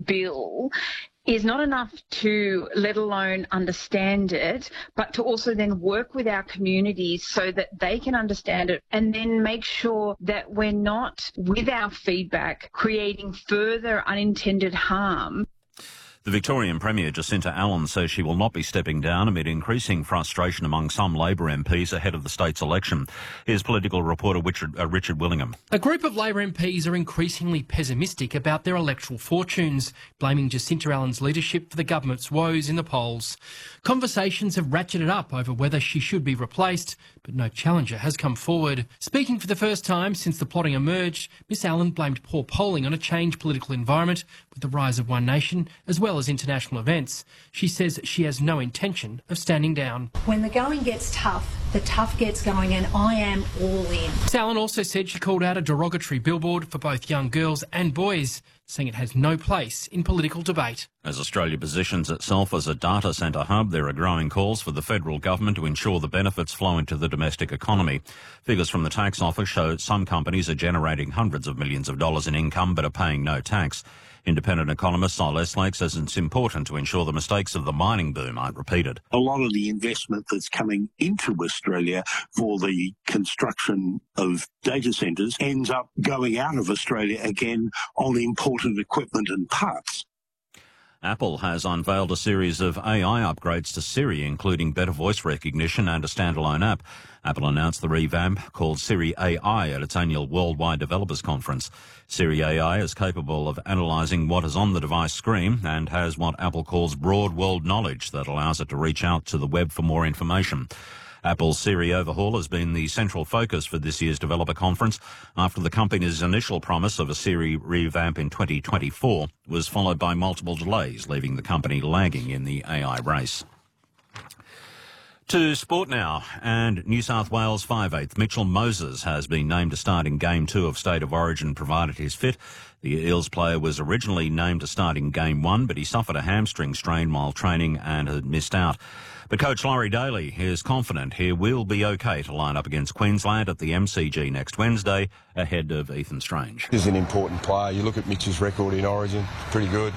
bill is not enough to let alone understand it, but to also then work with our communities so that they can understand it and then make sure that we're not, with our feedback, creating further unintended harm. The Victorian Premier, Jacinta Allan, says she will not be stepping down amid increasing frustration among some Labor MPs ahead of the state's election. Here's political reporter Richard Willingham. A group of Labor MPs are increasingly pessimistic about their electoral fortunes, blaming Jacinta Allan's leadership for the government's woes in the polls. Conversations have ratcheted up over whether she should be replaced, but no challenger has come forward. Speaking for the first time since the plotting emerged, Miss Allan blamed poor polling on a changed political environment with the rise of One Nation, as well as international events. She says she has no intention of standing down. When the going gets tough, the tough gets going, and I am all in. Miss Allan also said she called out a derogatory billboard for both young girls and boys, saying it has no place in political debate. As Australia positions itself as a data centre hub, there are growing calls for the federal government to ensure the benefits flow into the domestic economy. Figures from the tax office show some companies are generating hundreds of millions of dollars in income but are paying no tax. Independent economist Sol Estlake says it's important to ensure the mistakes of the mining boom aren't repeated. A lot of the investment that's coming into Australia for the construction of data centres ends up going out of Australia again on imported equipment and parts. Apple has unveiled a series of AI upgrades to Siri, including better voice recognition and a standalone app. Apple announced the revamp called Siri AI at its annual Worldwide Developers Conference. Siri AI is capable of analysing what is on the device screen and has what Apple calls broad world knowledge that allows it to reach out to the web for more information. Apple's Siri overhaul has been the central focus for this year's developer conference after the company's initial promise of a Siri revamp in 2024 was followed by multiple delays, leaving the company lagging in the AI race. To sport now, and New South Wales 5'8" Mitchell Moses has been named to start in Game 2 of State of Origin provided he's fit. The Eels player was originally named to start in Game 1, but he suffered a hamstring strain while training and had missed out. But coach Laurie Daly is confident he will be okay to line up against Queensland at the MCG next Wednesday ahead of Ethan Strange. He's an important player. You look at Mitch's record in Origin, pretty good.